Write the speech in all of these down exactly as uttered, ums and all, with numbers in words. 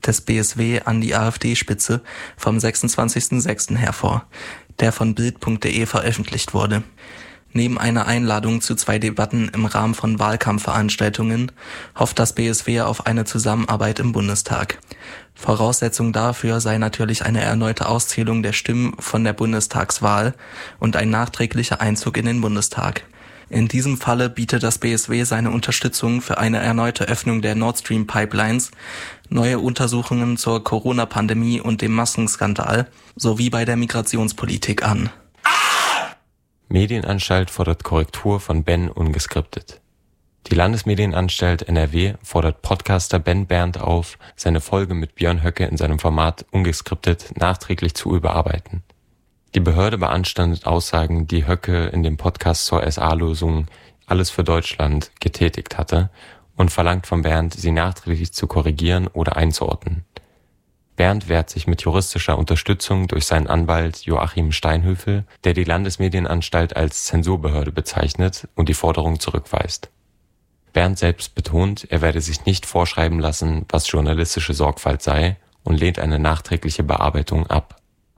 des B S W an die AfD-Spitze vom sechsundzwanzigsten sechsten hervor, der von Bild punkt de veröffentlicht wurde. Neben einer Einladung zu zwei Debatten im Rahmen von Wahlkampfveranstaltungen hofft das B S W auf eine Zusammenarbeit im Bundestag. Voraussetzung dafür sei natürlich eine erneute Auszählung der Stimmen von der Bundestagswahl und ein nachträglicher Einzug in den Bundestag. In diesem Falle bietet das B S W seine Unterstützung für eine erneute Öffnung der Nord Stream Pipelines, neue Untersuchungen zur Corona-Pandemie und dem Maskenskandal sowie bei der Migrationspolitik an. Medienanstalt fordert Korrektur von Ben ungeskriptet. Die Landesmedienanstalt N R W fordert Podcaster Ben Berndt auf, seine Folge mit Björn Höcke in seinem Format ungeskriptet nachträglich zu überarbeiten. Die Behörde beanstandet Aussagen, die Höcke in dem Podcast zur S A-Lösung Alles für Deutschland getätigt hatte und verlangt von Berndt, sie nachträglich zu korrigieren oder einzuordnen. Berndt wehrt sich mit juristischer Unterstützung durch seinen Anwalt Joachim Steinhöfel, der die Landesmedienanstalt als Zensurbehörde bezeichnet und die Forderung zurückweist. Berndt selbst betont, er werde sich nicht vorschreiben lassen, was journalistische Sorgfalt sei, und lehnt eine nachträgliche Bearbeitung ab.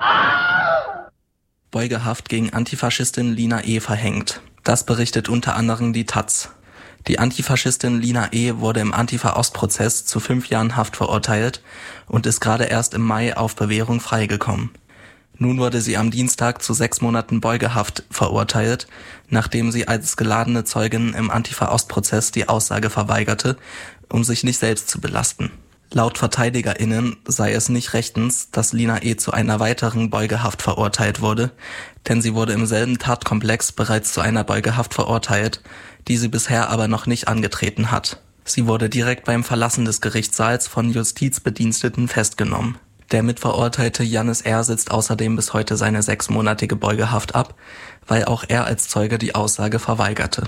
Beugehaft gegen Antifaschistin Lina E. verhängt. Das berichtet unter anderem die Taz. Die Antifaschistin Lina E. wurde im Antifa-Ost-Prozess zu fünf Jahren Haft verurteilt und ist gerade erst im Mai auf Bewährung freigekommen. Nun wurde sie am Dienstag zu sechs Monaten Beugehaft verurteilt, nachdem sie als geladene Zeugin im Antifa-Ost-Prozess die Aussage verweigerte, um sich nicht selbst zu belasten. Laut VerteidigerInnen sei es nicht rechtens, dass Lina E. zu einer weiteren Beugehaft verurteilt wurde, denn sie wurde im selben Tatkomplex bereits zu einer Beugehaft verurteilt, die sie bisher aber noch nicht angetreten hat. Sie wurde direkt beim Verlassen des Gerichtssaals von Justizbediensteten festgenommen. Der Mitverurteilte Jannis R. sitzt außerdem bis heute seine sechsmonatige Beugehaft ab, weil auch er als Zeuge die Aussage verweigerte.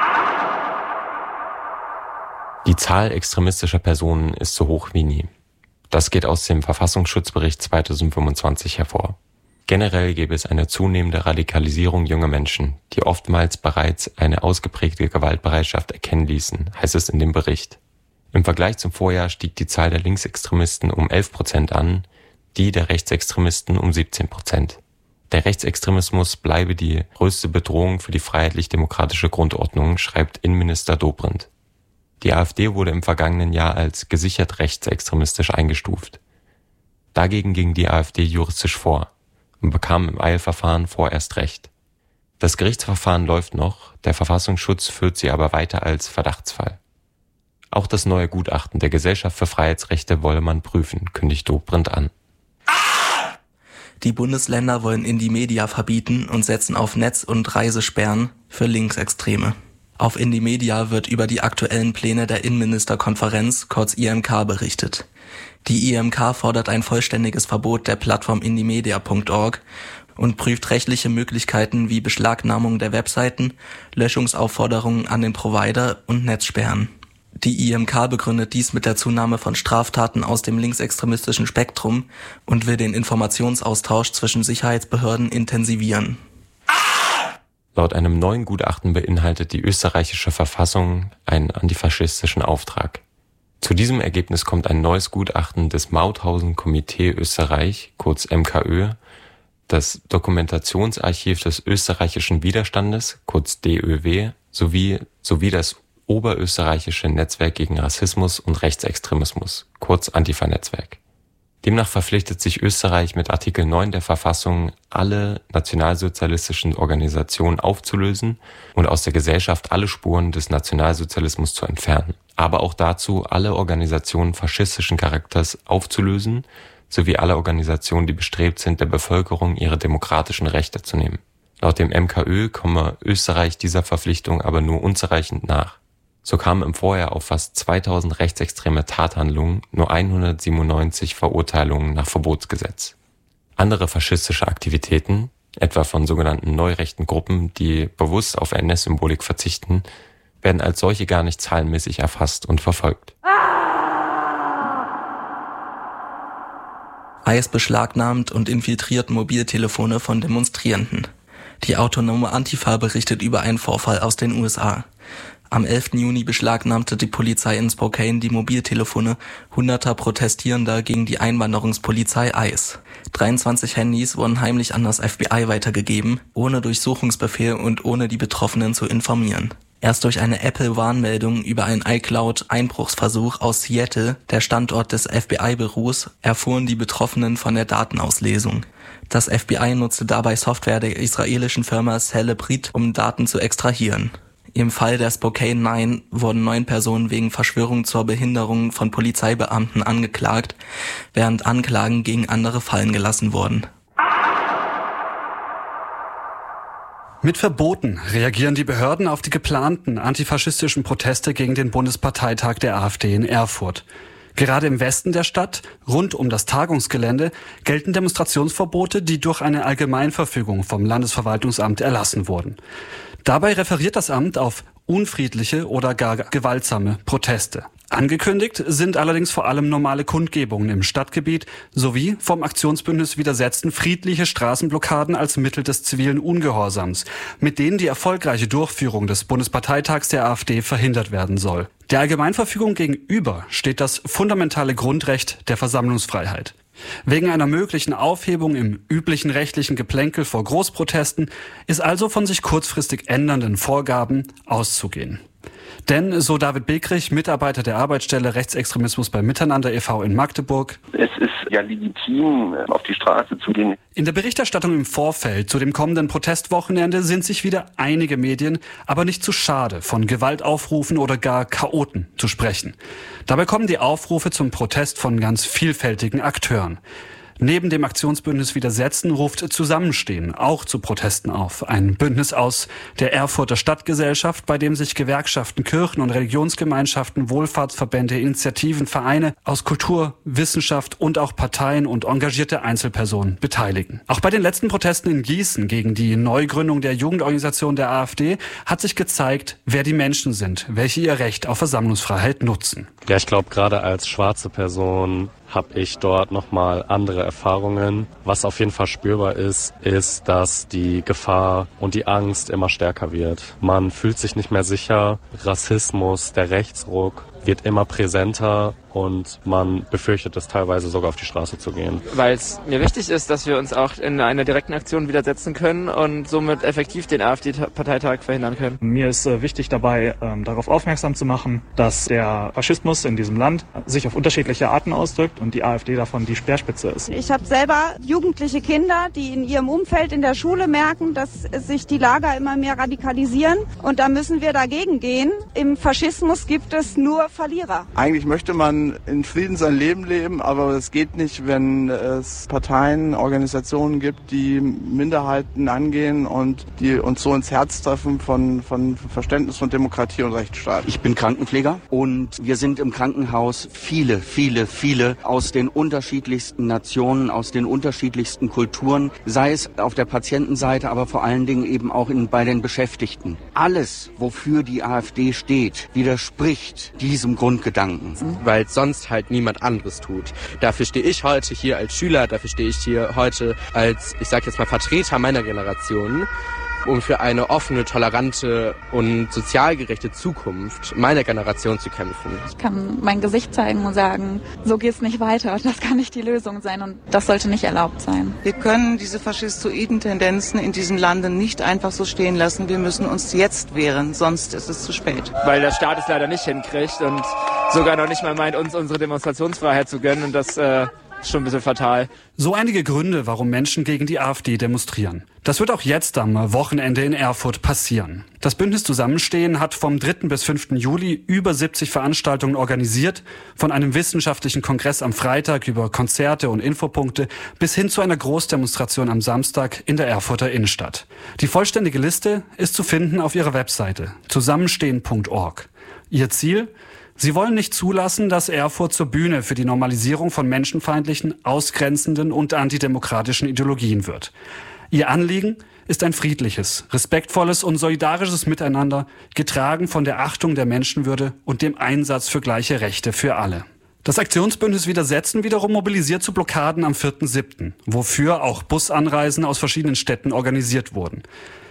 Die Zahl extremistischer Personen ist so hoch wie nie. Das geht aus dem Verfassungsschutzbericht zweitausendfünfundzwanzig hervor. Generell gäbe es eine zunehmende Radikalisierung junger Menschen, die oftmals bereits eine ausgeprägte Gewaltbereitschaft erkennen ließen, heißt es in dem Bericht. Im Vergleich zum Vorjahr stieg die Zahl der Linksextremisten um elf Prozent an, die der Rechtsextremisten um siebzehn Prozent. Der Rechtsextremismus bleibe die größte Bedrohung für die freiheitlich-demokratische Grundordnung, schreibt Innenminister Dobrindt. Die AfD wurde im vergangenen Jahr als gesichert rechtsextremistisch eingestuft. Dagegen ging die AfD juristisch vor und bekam im Eilverfahren vorerst Recht. Das Gerichtsverfahren läuft noch, der Verfassungsschutz führt sie aber weiter als Verdachtsfall. Auch das neue Gutachten der Gesellschaft für Freiheitsrechte wolle man prüfen, kündigt Dobrindt an. Die Bundesländer wollen Indymedia verbieten und setzen auf Netz- und Reisesperren für Linksextreme. Auf Indymedia wird über die aktuellen Pläne der Innenministerkonferenz, kurz I M K, berichtet. Die I M K fordert ein vollständiges Verbot der Plattform indymedia punkt org und prüft rechtliche Möglichkeiten wie Beschlagnahmung der Webseiten, Löschungsaufforderungen an den Provider und Netzsperren. Die I M K begründet dies mit der Zunahme von Straftaten aus dem linksextremistischen Spektrum und will den Informationsaustausch zwischen Sicherheitsbehörden intensivieren. Laut einem neuen Gutachten beinhaltet die österreichische Verfassung einen antifaschistischen Auftrag. Zu diesem Ergebnis kommt ein neues Gutachten des Mauthausen-Komitee Österreich, kurz M K Ö, das Dokumentationsarchiv des österreichischen Widerstandes, kurz D Ö W, sowie, sowie das Oberösterreichische Netzwerk gegen Rassismus und Rechtsextremismus, kurz Antifa-Netzwerk. Demnach verpflichtet sich Österreich mit Artikel neun der Verfassung, alle nationalsozialistischen Organisationen aufzulösen und aus der Gesellschaft alle Spuren des Nationalsozialismus zu entfernen, aber auch dazu, alle Organisationen faschistischen Charakters aufzulösen, sowie alle Organisationen, die bestrebt sind, der Bevölkerung ihre demokratischen Rechte zu nehmen. Laut dem M K Ö komme Österreich dieser Verpflichtung aber nur unzureichend nach. So kamen im Vorjahr auf fast zweitausend rechtsextreme Tathandlungen nur hundertsiebenundneunzig Verurteilungen nach Verbotsgesetz. Andere faschistische Aktivitäten, etwa von sogenannten neurechten Gruppen, die bewusst auf N S-Symbolik verzichten, werden als solche gar nicht zahlenmäßig erfasst und verfolgt. I S beschlagnahmt und infiltriert Mobiltelefone von Demonstrierenden. Die autonome Antifa berichtet über einen Vorfall aus den U S A. Am elften Juni beschlagnahmte die Polizei in Spokane die Mobiltelefone hunderter Protestierender gegen die Einwanderungspolizei ICE. dreiundzwanzig Handys wurden heimlich an das F B I weitergegeben, ohne Durchsuchungsbefehl und ohne die Betroffenen zu informieren. Erst durch eine Apple-Warnmeldung über einen iCloud-Einbruchsversuch aus Seattle, der Standort des F B I-Büros, erfuhren die Betroffenen von der Datenauslesung. Das F B I nutzte dabei Software der israelischen Firma Celebrit, um Daten zu extrahieren. Im Fall der Spokane Nine wurden neun Personen wegen Verschwörung zur Behinderung von Polizeibeamten angeklagt, während Anklagen gegen andere fallen gelassen wurden. Mit Verboten reagieren die Behörden auf die geplanten antifaschistischen Proteste gegen den Bundesparteitag der AfD in Erfurt. Gerade im Westen der Stadt, rund um das Tagungsgelände, gelten Demonstrationsverbote, die durch eine Allgemeinverfügung vom Landesverwaltungsamt erlassen wurden. Dabei referiert das Amt auf unfriedliche oder gar gewaltsame Proteste. Angekündigt sind allerdings vor allem normale Kundgebungen im Stadtgebiet sowie vom Aktionsbündnis Widersetzen friedliche Straßenblockaden als Mittel des zivilen Ungehorsams, mit denen die erfolgreiche Durchführung des Bundesparteitags der AfD verhindert werden soll. Der Allgemeinverfügung gegenüber steht das fundamentale Grundrecht der Versammlungsfreiheit. Wegen einer möglichen Aufhebung im üblichen rechtlichen Geplänkel vor Großprotesten ist also von sich kurzfristig ändernden Vorgaben auszugehen. Denn, so David Bekrich, Mitarbeiter der Arbeitsstelle Rechtsextremismus bei Miteinander e V in Magdeburg: Es ist ja legitim, auf die Straße zu gehen. In der Berichterstattung im Vorfeld zu dem kommenden Protestwochenende sind sich wieder einige Medien aber nicht zu schade, von Gewaltaufrufen oder gar Chaoten zu sprechen. Dabei kommen die Aufrufe zum Protest von ganz vielfältigen Akteuren. Neben dem Aktionsbündnis Widersetzen ruft Zusammenstehen auch zu Protesten auf. Ein Bündnis aus der Erfurter Stadtgesellschaft, bei dem sich Gewerkschaften, Kirchen und Religionsgemeinschaften, Wohlfahrtsverbände, Initiativen, Vereine aus Kultur, Wissenschaft und auch Parteien und engagierte Einzelpersonen beteiligen. Auch bei den letzten Protesten in Gießen gegen die Neugründung der Jugendorganisation der AfD hat sich gezeigt, wer die Menschen sind, welche ihr Recht auf Versammlungsfreiheit nutzen. Ja, ich glaube, gerade als schwarze Person habe ich dort nochmal andere Erfahrungen. Was auf jeden Fall spürbar ist, ist, dass die Gefahr und die Angst immer stärker wird. Man fühlt sich nicht mehr sicher. Rassismus, der Rechtsruck wird immer präsenter und man befürchtet es teilweise sogar auf die Straße zu gehen. Weil es mir wichtig ist, dass wir uns auch in einer direkten Aktion widersetzen können und somit effektiv den AfD-Parteitag verhindern können. Mir ist äh, wichtig dabei, ähm, darauf aufmerksam zu machen, dass der Faschismus in diesem Land sich auf unterschiedliche Arten ausdrückt und die AfD davon die Speerspitze ist. Ich habe selber jugendliche Kinder, die in ihrem Umfeld in der Schule merken, dass sich die Lager immer mehr radikalisieren und da müssen wir dagegen gehen. Im Faschismus gibt es nur Verlierer. Eigentlich möchte man in Frieden sein Leben leben, aber es geht nicht, wenn es Parteien, Organisationen gibt, die Minderheiten angehen und die uns so ins Herz treffen von, von Verständnis von Demokratie und Rechtsstaat. Ich bin Krankenpfleger und wir sind im Krankenhaus viele, viele, viele aus den unterschiedlichsten Nationen, aus den unterschiedlichsten Kulturen, sei es auf der Patientenseite, aber vor allen Dingen eben auch in, bei den Beschäftigten. Alles, wofür die AfD steht, widerspricht diesem Grundgedanken. Weil sonst halt niemand anderes tut. Dafür stehe ich heute hier als Schüler, dafür stehe ich hier heute als, ich sag jetzt mal, Vertreter meiner Generation, um für eine offene, tolerante und sozial gerechte Zukunft meiner Generation zu kämpfen. Ich kann mein Gesicht zeigen und sagen, so geht's nicht weiter. Das kann nicht die Lösung sein und das sollte nicht erlaubt sein. Wir können diese faschistoiden Tendenzen in diesen Landen nicht einfach so stehen lassen. Wir müssen uns jetzt wehren, sonst ist es zu spät. Weil der Staat es leider nicht hinkriegt und sogar noch nicht mal meint, uns unsere Demonstrationsfreiheit zu gönnen und das äh, ist schon ein bisschen fatal. So einige Gründe, warum Menschen gegen die AfD demonstrieren. Das wird auch jetzt am Wochenende in Erfurt passieren. Das Bündnis Zusammenstehen hat vom dritten bis fünften Juli über siebzig Veranstaltungen organisiert, von einem wissenschaftlichen Kongress am Freitag über Konzerte und Infopunkte bis hin zu einer Großdemonstration am Samstag in der Erfurter Innenstadt. Die vollständige Liste ist zu finden auf ihrer Webseite zusammenstehen punkt org. Ihr Ziel? Sie wollen nicht zulassen, dass Erfurt zur Bühne für die Normalisierung von menschenfeindlichen, ausgrenzenden und antidemokratischen Ideologien wird. Ihr Anliegen ist ein friedliches, respektvolles und solidarisches Miteinander, getragen von der Achtung der Menschenwürde und dem Einsatz für gleiche Rechte für alle. Das Aktionsbündnis Widersetzen wiederum mobilisiert zu Blockaden am vierten siebten, wofür auch Busanreisen aus verschiedenen Städten organisiert wurden.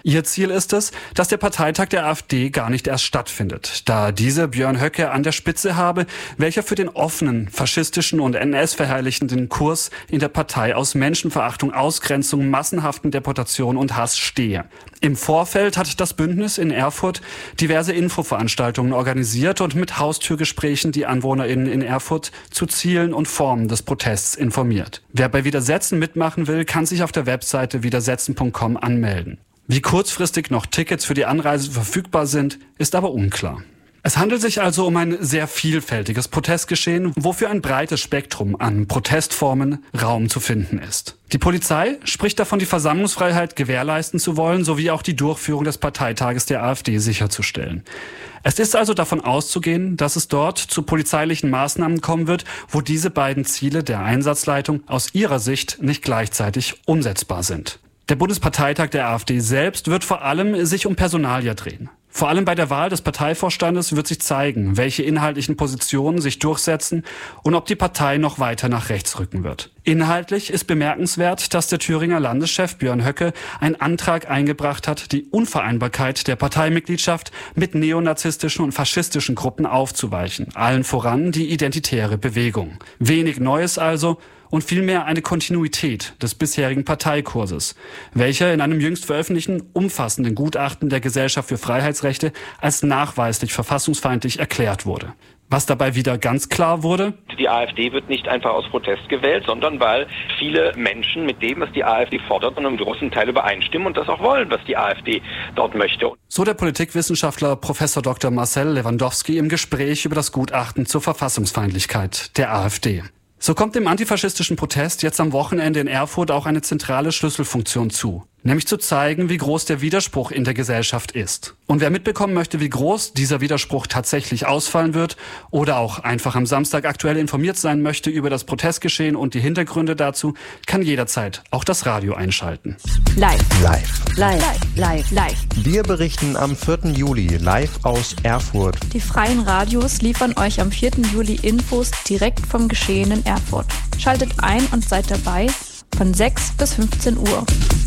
Ihr Ziel ist es, dass der Parteitag der AfD gar nicht erst stattfindet, da diese Björn Höcke an der Spitze habe, welcher für den offenen, faschistischen und N S-verherrlichenden Kurs in der Partei aus Menschenverachtung, Ausgrenzung, massenhaften Deportation und Hass stehe. Im Vorfeld hat das Bündnis in Erfurt diverse Infoveranstaltungen organisiert und mit Haustürgesprächen die AnwohnerInnen in Erfurt zu Zielen und Formen des Protests informiert. Wer bei Widersetzen mitmachen will, kann sich auf der Webseite widersetzen punkt com anmelden. Wie kurzfristig noch Tickets für die Anreise verfügbar sind, ist aber unklar. Es handelt sich also um ein sehr vielfältiges Protestgeschehen, wofür ein breites Spektrum an Protestformen Raum zu finden ist. Die Polizei spricht davon, die Versammlungsfreiheit gewährleisten zu wollen, sowie auch die Durchführung des Parteitages der AfD sicherzustellen. Es ist also davon auszugehen, dass es dort zu polizeilichen Maßnahmen kommen wird, wo diese beiden Ziele der Einsatzleitung aus ihrer Sicht nicht gleichzeitig umsetzbar sind. Der Bundesparteitag der AfD selbst wird vor allem sich um Personalia drehen. Vor allem bei der Wahl des Parteivorstandes wird sich zeigen, welche inhaltlichen Positionen sich durchsetzen und ob die Partei noch weiter nach rechts rücken wird. Inhaltlich ist bemerkenswert, dass der Thüringer Landeschef Björn Höcke einen Antrag eingebracht hat, die Unvereinbarkeit der Parteimitgliedschaft mit neonazistischen und faschistischen Gruppen aufzuweichen. Allen voran die Identitäre Bewegung. Wenig Neues also, und vielmehr eine Kontinuität des bisherigen Parteikurses, welcher in einem jüngst veröffentlichten umfassenden Gutachten der Gesellschaft für Freiheitsrechte als nachweislich verfassungsfeindlich erklärt wurde. Was dabei wieder ganz klar wurde: Die AfD wird nicht einfach aus Protest gewählt, sondern weil viele Menschen mit dem, was die AfD fordert, und im großen Teil übereinstimmen und das auch wollen, was die AfD dort möchte. So der Politikwissenschaftler Professor Doktor Marcel Lewandowski im Gespräch über das Gutachten zur Verfassungsfeindlichkeit der AfD. So kommt dem antifaschistischen Protest jetzt am Wochenende in Erfurt auch eine zentrale Schlüsselfunktion zu, nämlich zu zeigen, wie groß der Widerspruch in der Gesellschaft ist. Und wer mitbekommen möchte, wie groß dieser Widerspruch tatsächlich ausfallen wird oder auch einfach am Samstag aktuell informiert sein möchte über das Protestgeschehen und die Hintergründe dazu, kann jederzeit auch das Radio einschalten. Live. Live. Live. Live. Live. Wir berichten am vierten Juli live aus Erfurt. Die freien Radios liefern euch am vierten Juli Infos direkt vom Geschehen in Erfurt. Schaltet ein und seid dabei von sechs bis fünfzehn Uhr.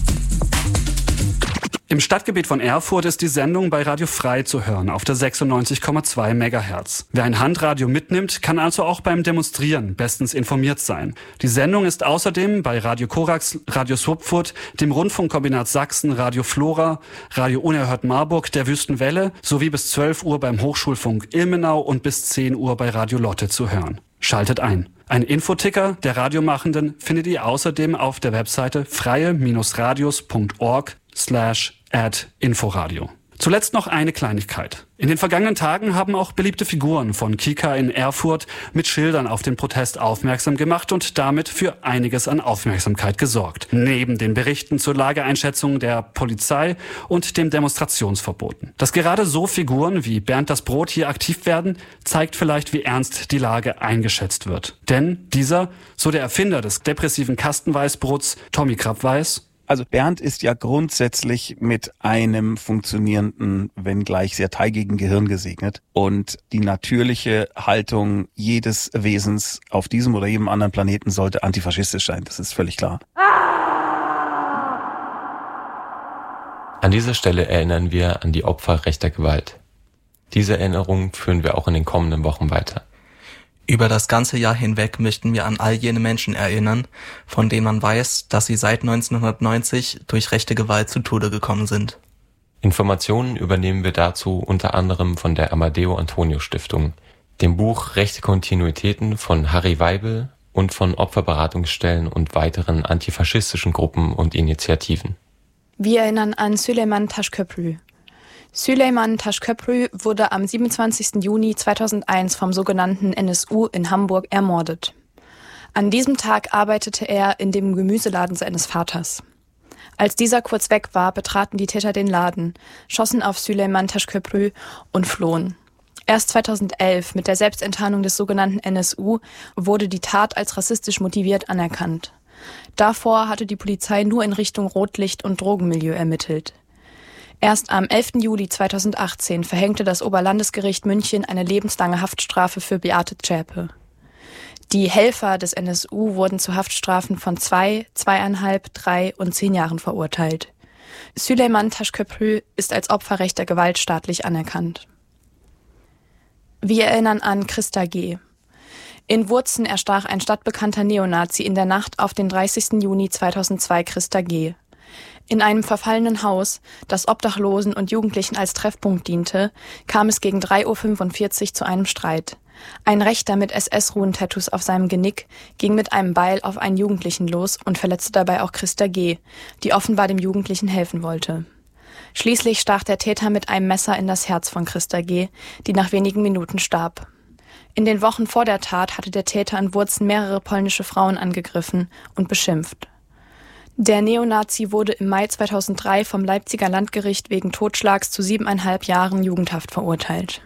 Im Stadtgebiet von Erfurt ist die Sendung bei Radio Frei zu hören, auf der sechsundneunzig Komma zwei Megahertz. Wer ein Handradio mitnimmt, kann also auch beim Demonstrieren bestens informiert sein. Die Sendung ist außerdem bei Radio Korax, Radio Swupfurt, dem Rundfunkkombinat Sachsen, Radio Flora, Radio Unerhört Marburg, der Wüstenwelle sowie bis zwölf Uhr beim Hochschulfunk Ilmenau und bis zehn Uhr bei Radio Lotte zu hören. Schaltet ein. Ein Infoticker der Radiomachenden findet ihr außerdem auf der Webseite freie-radios punkt org slash at Inforadio. Zuletzt noch eine Kleinigkeit. In den vergangenen Tagen haben auch beliebte Figuren von Kika in Erfurt mit Schildern auf den Protest aufmerksam gemacht und damit für einiges an Aufmerksamkeit gesorgt. Neben den Berichten zur Lageeinschätzung der Polizei und dem Demonstrationsverboten. Dass gerade so Figuren wie Bernd das Brot hier aktiv werden, zeigt vielleicht, wie ernst die Lage eingeschätzt wird. Denn dieser, so der Erfinder des depressiven Kastenweißbrots, Tommy Krabweis, also Bernd ist ja grundsätzlich mit einem funktionierenden, wenngleich sehr teigigen Gehirn gesegnet. Und die natürliche Haltung jedes Wesens auf diesem oder jedem anderen Planeten sollte antifaschistisch sein. Das ist völlig klar. An dieser Stelle erinnern wir an die Opfer rechter Gewalt. Diese Erinnerung führen wir auch in den kommenden Wochen weiter. Über das ganze Jahr hinweg möchten wir an all jene Menschen erinnern, von denen man weiß, dass sie seit neunzehnhundertneunzig durch rechte Gewalt zu Tode gekommen sind. Informationen übernehmen wir dazu unter anderem von der Amadeo Antonio Stiftung, dem Buch Rechte Kontinuitäten von Harry Weibel und von Opferberatungsstellen und weiteren antifaschistischen Gruppen und Initiativen. Wir erinnern an Süleyman Taşköprü. Süleyman Taşköprü wurde am siebenundzwanzigsten Juni zweitausendeins vom sogenannten N S U in Hamburg ermordet. An diesem Tag arbeitete er in dem Gemüseladen seines Vaters. Als dieser kurz weg war, betraten die Täter den Laden, schossen auf Süleyman Taşköprü und flohen. Erst zweitausendelf, mit der Selbstenttarnung des sogenannten N S U, wurde die Tat als rassistisch motiviert anerkannt. Davor hatte die Polizei nur in Richtung Rotlicht- und Drogenmilieu ermittelt. Erst am elften Juli zweitausendachtzehn verhängte das Oberlandesgericht München eine lebenslange Haftstrafe für Beate Zschäpe. Die Helfer des N S U wurden zu Haftstrafen von zwei, zweieinhalb, drei und zehn Jahren verurteilt. Süleyman Taşköprü ist als Opfer rechter Gewalt staatlich anerkannt. Wir erinnern an Christa G. In Wurzen erstach ein stadtbekannter Neonazi in der Nacht auf den dreißigsten Juni zweitausendzwei Christa G. In einem verfallenen Haus, das Obdachlosen und Jugendlichen als Treffpunkt diente, kam es gegen drei Uhr fünfundvierzig zu einem Streit. Ein Rechter mit S S-Ruhen-Tattoos auf seinem Genick ging mit einem Beil auf einen Jugendlichen los und verletzte dabei auch Christa G., die offenbar dem Jugendlichen helfen wollte. Schließlich stach der Täter mit einem Messer in das Herz von Christa G., die nach wenigen Minuten starb. In den Wochen vor der Tat hatte der Täter in Wurzen mehrere polnische Frauen angegriffen und beschimpft. Der Neonazi wurde im Mai zweitausenddrei vom Leipziger Landgericht wegen Totschlags zu siebeneinhalb Jahren Jugendhaft verurteilt.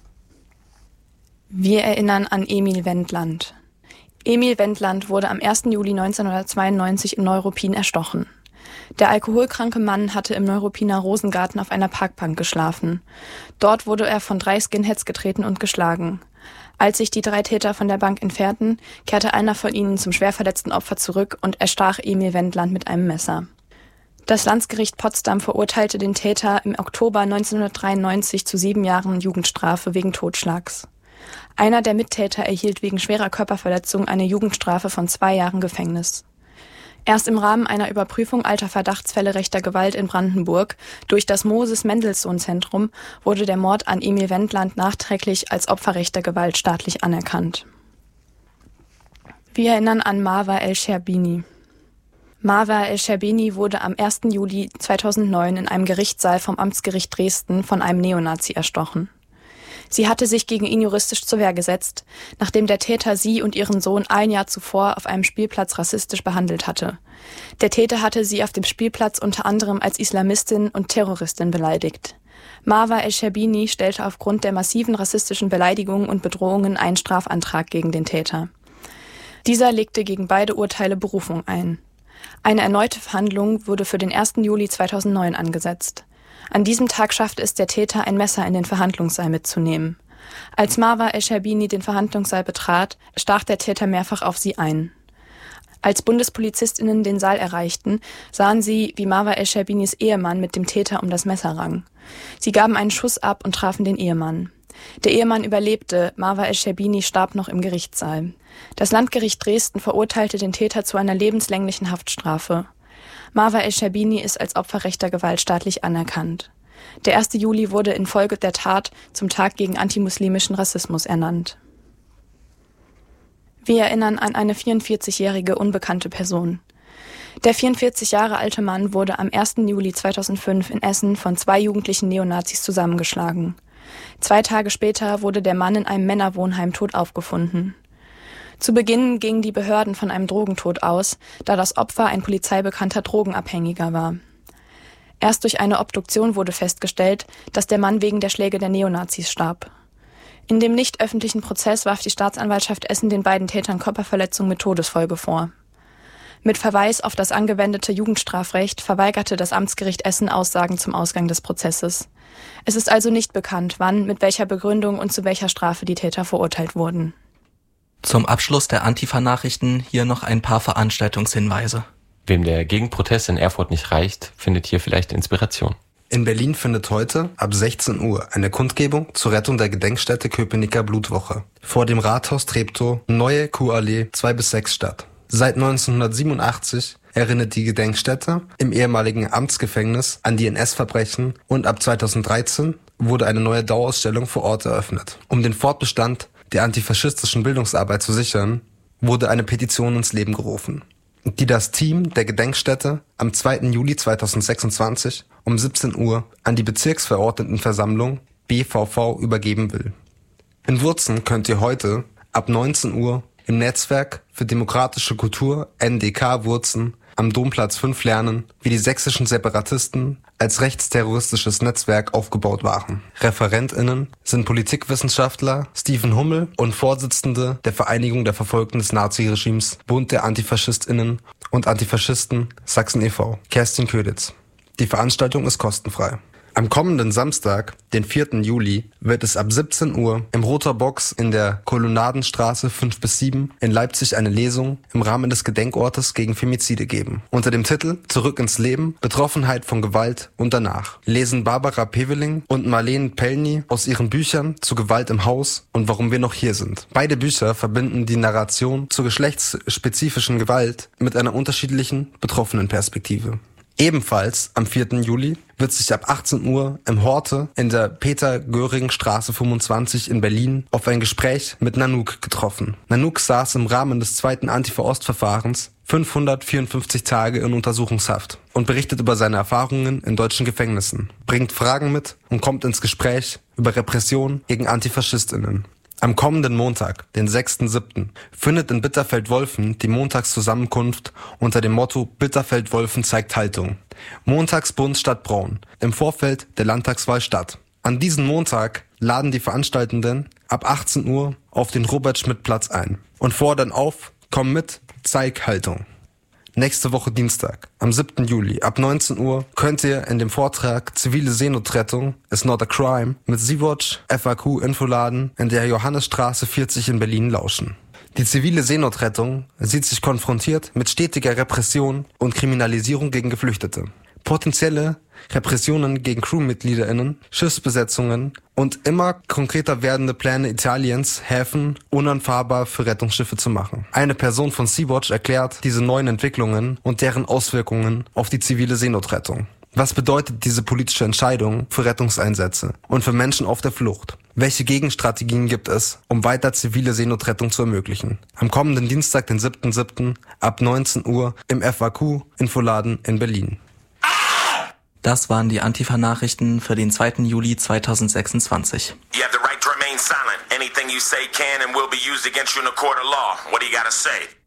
Wir erinnern an Emil Wendland. Emil Wendland wurde am ersten Juli neunzehnhundertzweiundneunzig in Neuruppin erstochen. Der alkoholkranke Mann hatte im Neuruppiner Rosengarten auf einer Parkbank geschlafen. Dort wurde er von drei Skinheads getreten und geschlagen. Als sich die drei Täter von der Bank entfernten, kehrte einer von ihnen zum schwer verletzten Opfer zurück und erstach Emil Wendland mit einem Messer. Das Landgericht Potsdam verurteilte den Täter im Oktober neunzehnhundertdreiundneunzig zu sieben Jahren Jugendstrafe wegen Totschlags. Einer der Mittäter erhielt wegen schwerer Körperverletzung eine Jugendstrafe von zwei Jahren Gefängnis. Erst im Rahmen einer Überprüfung alter Verdachtsfälle rechter Gewalt in Brandenburg durch das Moses-Mendelssohn-Zentrum wurde der Mord an Emil Wendland nachträglich als Opfer rechter Gewalt staatlich anerkannt. Wir erinnern an Marwa El-Sherbini. Marwa El-Sherbini wurde am ersten Juli zweitausendneun in einem Gerichtssaal vom Amtsgericht Dresden von einem Neonazi erstochen. Sie hatte sich gegen ihn juristisch zur Wehr gesetzt, nachdem der Täter sie und ihren Sohn ein Jahr zuvor auf einem Spielplatz rassistisch behandelt hatte. Der Täter hatte sie auf dem Spielplatz unter anderem als Islamistin und Terroristin beleidigt. Marwa El-Sherbini stellte aufgrund der massiven rassistischen Beleidigungen und Bedrohungen einen Strafantrag gegen den Täter. Dieser legte gegen beide Urteile Berufung ein. Eine erneute Verhandlung wurde für den ersten Juli zweitausendneun angesetzt. An diesem Tag schaffte es der Täter, ein Messer in den Verhandlungssaal mitzunehmen. Als Marwa El-Sherbini den Verhandlungssaal betrat, stach der Täter mehrfach auf sie ein. Als Bundespolizistinnen den Saal erreichten, sahen sie, wie Marwa El-Sherbinis Ehemann mit dem Täter um das Messer rang. Sie gaben einen Schuss ab und trafen den Ehemann. Der Ehemann überlebte, Marwa El-Sherbini starb noch im Gerichtssaal. Das Landgericht Dresden verurteilte den Täter zu einer lebenslänglichen Haftstrafe. Marwa El-Sherbini ist als Opfer rechter Gewalt staatlich anerkannt. Der erste Juli wurde infolge der Tat zum Tag gegen antimuslimischen Rassismus ernannt. Wir erinnern an eine vierundvierzigjährige unbekannte Person. Der vierundvierzig Jahre alte Mann wurde am ersten Juli zweitausendfünf in Essen von zwei jugendlichen Neonazis zusammengeschlagen. Zwei Tage später wurde der Mann in einem Männerwohnheim tot aufgefunden. Zu Beginn gingen die Behörden von einem Drogentod aus, da das Opfer ein polizeibekannter Drogenabhängiger war. Erst durch eine Obduktion wurde festgestellt, dass der Mann wegen der Schläge der Neonazis starb. In dem nicht öffentlichen Prozess warf die Staatsanwaltschaft Essen den beiden Tätern Körperverletzung mit Todesfolge vor. Mit Verweis auf das angewendete Jugendstrafrecht verweigerte das Amtsgericht Essen Aussagen zum Ausgang des Prozesses. Es ist also nicht bekannt, wann, mit welcher Begründung und zu welcher Strafe die Täter verurteilt wurden. Zum Abschluss der Antifa-Nachrichten hier noch ein paar Veranstaltungshinweise. Wem der Gegenprotest in Erfurt nicht reicht, findet hier vielleicht Inspiration. In Berlin findet heute ab sechzehn Uhr eine Kundgebung zur Rettung der Gedenkstätte Köpenicker Blutwoche vor dem Rathaus Treptow, Neue Kuhallee zwei bis sechs statt. Seit neunzehnhundertsiebenundachtzig erinnert die Gedenkstätte im ehemaligen Amtsgefängnis an die N S-Verbrechen und ab zweitausenddreizehn wurde eine neue Dauerausstellung vor Ort eröffnet. Um den Fortbestand der antifaschistischen Bildungsarbeit zu sichern, wurde eine Petition ins Leben gerufen, die das Team der Gedenkstätte am zweiten Juli zweitausendsechsundzwanzig um siebzehn Uhr an die Bezirksverordnetenversammlung B V V übergeben will. In Wurzen könnt ihr heute ab neunzehn Uhr im Netzwerk für demokratische Kultur N D K Wurzen am Domplatz fünf lernen, wie die sächsischen Separatisten als rechtsterroristisches Netzwerk aufgebaut waren. ReferentInnen sind Politikwissenschaftler Stephen Hummel und Vorsitzende der Vereinigung der Verfolgten des Naziregimes Bund der AntifaschistInnen und Antifaschisten Sachsen e V, Kerstin Köditz. Die Veranstaltung ist kostenfrei. Am kommenden Samstag, den vierten Juli, wird es ab siebzehn Uhr im Roter Box in der Kolonnadenstraße fünf bis sieben in Leipzig eine Lesung im Rahmen des Gedenkortes gegen Femizide geben. Unter dem Titel Zurück ins Leben, Betroffenheit von Gewalt und danach lesen Barbara Peveling und Marlene Pellny aus ihren Büchern zu Gewalt im Haus und warum wir noch hier sind. Beide Bücher verbinden die Narration zur geschlechtsspezifischen Gewalt mit einer unterschiedlichen Betroffenenperspektive. Ebenfalls am vierten Juli wird sich ab achtzehn Uhr im Horte in der Peter-Göring-Straße fünfundzwanzig in Berlin auf ein Gespräch mit Nanook getroffen. Nanook saß im Rahmen des zweiten Antifa-Ost-Verfahrens fünfhundertvierundfünfzig Tage in Untersuchungshaft und berichtet über seine Erfahrungen in deutschen Gefängnissen, bringt Fragen mit und kommt ins Gespräch über Repression gegen AntifaschistInnen. Am kommenden Montag, den sechsten siebten, findet in Bitterfeld-Wolfen die Montagszusammenkunft unter dem Motto Bitterfeld-Wolfen zeigt Haltung. Montagsbund Stadt Braun im Vorfeld der Landtagswahl statt. An diesem Montag laden die Veranstaltenden ab achtzehn Uhr auf den Robert-Schmidt-Platz ein und fordern auf, komm mit, zeig Haltung. Nächste Woche Dienstag, am siebten Juli, ab neunzehn Uhr, könnt ihr in dem Vortrag Zivile Seenotrettung is not a crime mit Sea-Watch F A Q Infoladen in der Johannesstraße vierzig in Berlin lauschen. Die zivile Seenotrettung sieht sich konfrontiert mit stetiger Repression und Kriminalisierung gegen Geflüchtete. Potenzielle Repressionen gegen CrewmitgliederInnen, Schiffsbesetzungen und immer konkreter werdende Pläne Italiens, Häfen unanfahrbar für Rettungsschiffe zu machen. Eine Person von Sea-Watch erklärt diese neuen Entwicklungen und deren Auswirkungen auf die zivile Seenotrettung. Was bedeutet diese politische Entscheidung für Rettungseinsätze und für Menschen auf der Flucht? Welche Gegenstrategien gibt es, um weiter zivile Seenotrettung zu ermöglichen? Am kommenden Dienstag, den siebten siebten ab neunzehn Uhr im F A Q-Infoladen in Berlin. Das waren die Antifa-Nachrichten für den zweiten Juli zweitausendsechsundzwanzig. You have the right to remain silent. Anything you say can and will be used against you in a court of law. What do you gotta say?